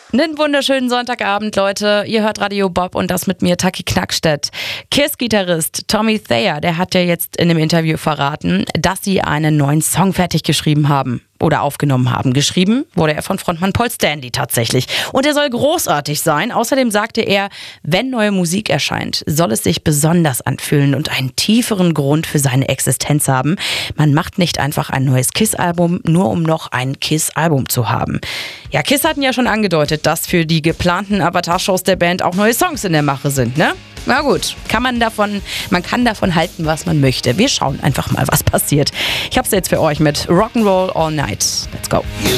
Einen wunderschönen Sonntagabend, Leute. Ihr hört Radio Bob und das mit mir, Taki Knackstedt. KISS-Gitarrist Tommy Thayer, der hat ja jetzt in einem Interview verraten, dass sie einen neuen Song fertig geschrieben haben. Oder aufgenommen haben. Geschrieben wurde er von Frontmann Paul Stanley tatsächlich. Und er soll großartig sein. Außerdem sagte er, wenn neue Musik erscheint, soll es sich besonders anfühlen und einen tieferen Grund für seine Existenz haben. Man macht nicht einfach ein neues KISS-Album, nur um noch ein KISS-Album zu haben. Ja, KISS hatten ja schon angedeutet, dass für die geplanten Avatar-Shows der Band auch neue Songs in der Mache sind, ne? Na gut, man kann davon halten, was man möchte. Wir schauen einfach mal, was passiert. Ich hab's jetzt für euch mit Rock'n'Roll All Night. Let's go.